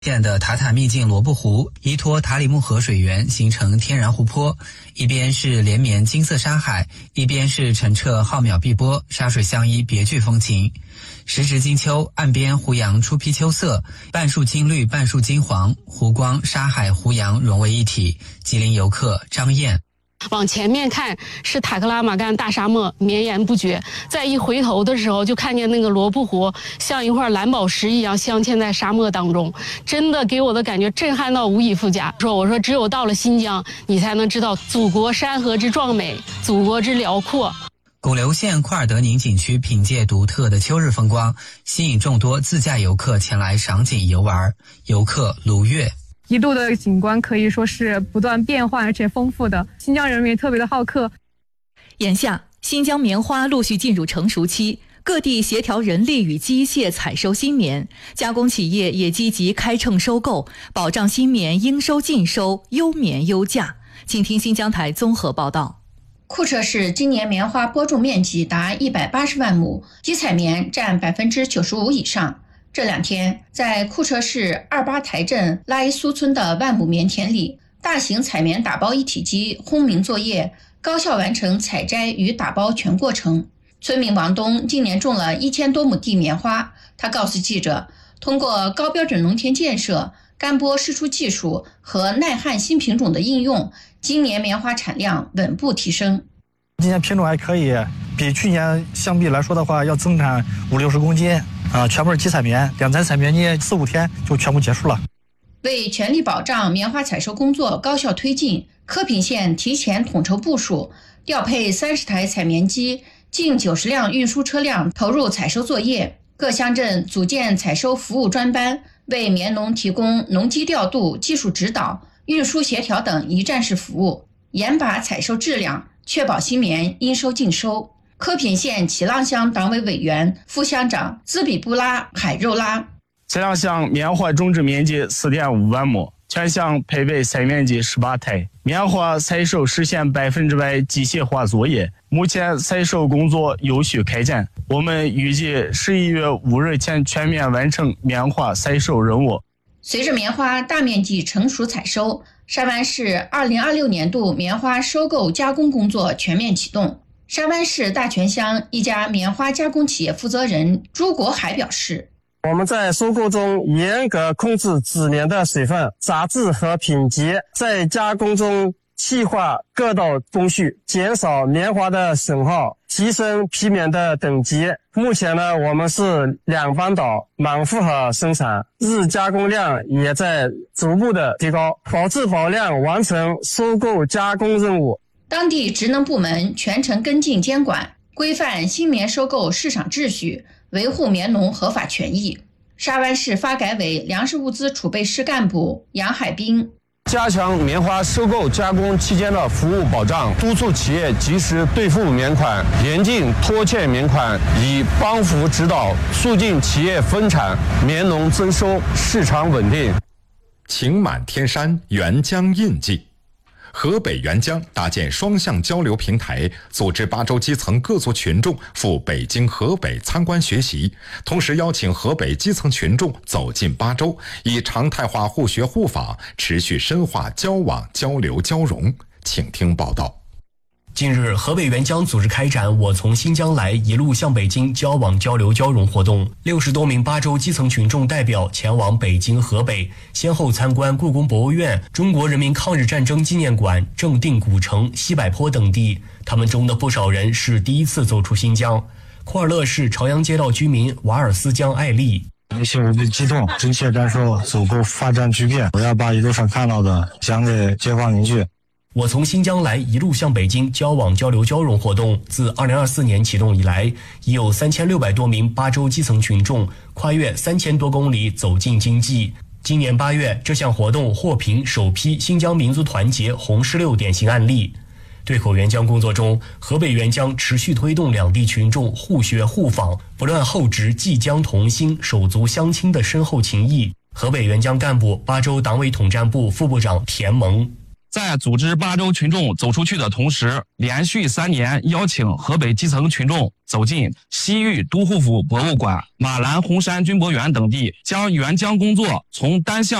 县的塔塔秘境罗布湖依托塔里木河水源形成天然湖泊，一边是连绵金色沙海，一边是澄澈浩渺碧波，沙水相依，别具风情。时值金秋，岸边湖杨初披秋色，半树金绿半树金黄，湖光沙海湖杨融为一体，吉林游客张燕。 往前面看是塔克拉玛干大沙漠绵延不绝，再一回头的时候就看见那个罗布湖像一块蓝宝石一样镶嵌在沙漠当中，真的给我的感觉震撼到无以复加。我说只有到了新疆，你才能知道祖国山河之壮美，祖国之辽阔。 巩留县库尔德宁景区凭借独特的秋日风光，吸引众多自驾游客前来赏景游玩。游客卢月。 一路的景观可以说是不断变换而且丰富的，新疆人民特别的好客。 眼下，新疆棉花陆续进入成熟期，各地协调人力与机械采收新棉，加工企业也积极开秤收购，保障新棉应收尽收，优棉优价。请听新疆台综合报道。 库车市今年棉花播种面积达180万亩，集采棉占95%以上。这两天，在库车市28台镇拉伊苏村的万亩棉田里，大型采棉打包一体机轰鸣作业，高效完成采摘与打包全过程。村民王东今年种了1000多亩地棉花，他告诉记者，通过高标准农田建设、干播释出技术和耐旱新品种的应用，今年棉花产量稳步提升。 今年品种还可以，比去年相比来说的话，要增产50-60公斤全部是集采棉，2采采棉你4-5天就全部结束了。 为全力保障棉花采收工作高效推进，柯品县提前统筹部署，调配30台采棉机，近90辆运输车辆投入采收作业。各乡镇组建采收服务专班，为棉农提供农机调度、技术指导、运输协调等一站式服务，严把采收质量，确保新棉应收尽收。柯品县齐浪乡党委委员、副乡长兹比布拉海肉拉。 齐浪乡棉花种植面积4.5万亩，全乡配备采棉机18台，棉花采收实现100%机械化作业。目前采收工作有序开展，我们预计11月5日前全面完成棉花采收任务。 随着棉花大面积成熟采收，沙湾市2026年度棉花收购加工工作全面启动。沙湾市大泉乡一家棉花加工企业负责人朱国海表示， 我们在收购中严格控制纸棉的水分、杂质和品级，在加工中细化各道工序，减少棉花的损耗，提升皮棉的等级。目前呢，我们是2班倒满负荷生产，日加工量也在逐步的提高，保质保量完成收购加工任务。 当地职能部门全程跟进监管，规范新棉收购市场秩序，维护棉农合法权益。沙湾市发改委粮食物资储备室干部杨海滨， 加强棉花收购加工期间的服务保障，督促企业及时兑付棉款，严禁拖欠棉款，以帮扶指导，促进企业分产，棉农增收，市场稳定。 晴满天山，沅江印记。河北沅江搭建双向交流平台，组织巴州基层各族群众赴北京、河北参观学习，同时邀请河北基层群众走进巴州，以常态化互学互访，持续深化交往、交流、交融。请听报道。 近日，河北沅江组织开展我从新疆来一路向北京交往交流交融活动，60多名巴州基层群众代表前往北京、河北，先后参观故宫博物院、中国人民抗日战争纪念馆、正定古城、西柏坡等地。他们中的不少人是第一次走出新疆。库尔勒市朝阳街道居民瓦尔斯江艾丽。 内心无比激动，真切感受祖国发展巨变，我要把一路上看到的讲给解放邻居。 我从新疆来一路向北京交往交流交融活动自2024年启动以来，已有3600多名巴州基层群众跨越3000多公里走进京畿。今年8月，这项活动获评首批新疆民族团结红石榴典型案例。对口援疆工作中，河北沅江持续推动两地群众互学互访，不断厚植济疆同心、手足相亲的深厚情谊。河北沅江干部巴州党委统战部副部长田萌。 在组织巴州群众走出去的同时，连续3年邀请河北基层群众走进西域都护府博物馆、马兰红山军博园等地，将援疆工作从单项